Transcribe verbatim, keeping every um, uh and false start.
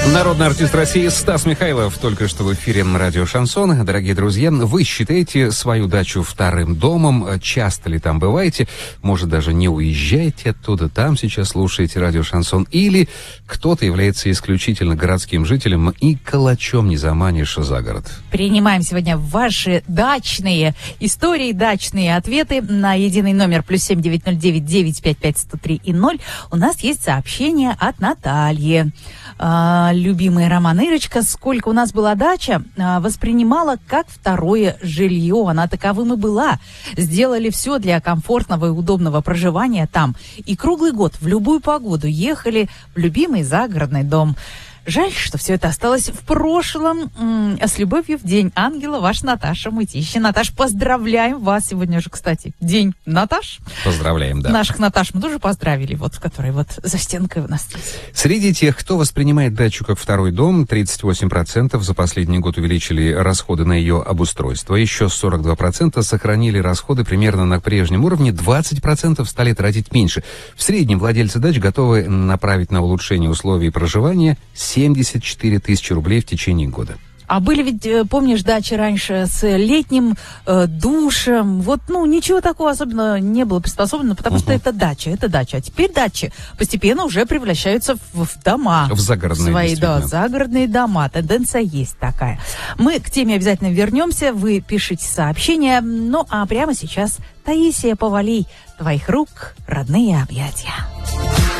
Народный артист России Стас Михайлов только что в эфире радио «Шансон». Дорогие друзья, вы считаете свою дачу вторым домом? Часто ли там бываете? Может, даже не уезжаете оттуда, там сейчас слушаете радио «Шансон? Или кто-то является исключительно городским жителем и калачом не заманишь за город? Принимаем сегодня ваши дачные истории, дачные ответы на единый номер плюс семь девять ноль девять девять пять пять сто три и ноль. У нас есть сообщение от Натальи. А, любимый Роман: Ирочка, сколько у нас была дача, а, воспринимала как второе жилье. Она таковым и была. Сделали все для комфортного и удобного проживания там. И круглый год, в любую погоду, ехали в любимый загородный дом. Жаль, что все это осталось в прошлом. М-м, а с любовью в День ангела, ваша Наташа Мытища. Наташ, поздравляем вас сегодня же, кстати, День Наташ. Поздравляем, да. Наших Наташ мы тоже поздравили, вот, которые вот за стенкой у нас здесь. Среди тех, кто воспринимает дачу как второй дом, тридцать восемь процентов за последний год увеличили расходы на ее обустройство. Еще сорок два процента сохранили расходы примерно на прежнем уровне, двадцать процентов стали тратить меньше. В среднем владельцы дач готовы направить на улучшение условий проживания семьдесят четыре тысячи рублей в течение года. А были ведь, помнишь, дачи раньше с летним э, душем. Вот, ну, ничего такого особенно не было приспособлено, потому uh-huh. что это дача, это дача. А теперь дачи постепенно уже превращаются в, в дома. В загородные, свои, да, загородные дома. Тенденция есть такая. Мы к теме обязательно вернемся. Вы пишите сообщения. Ну, а прямо сейчас Таисия Повалий. Твоих рук родные объятия.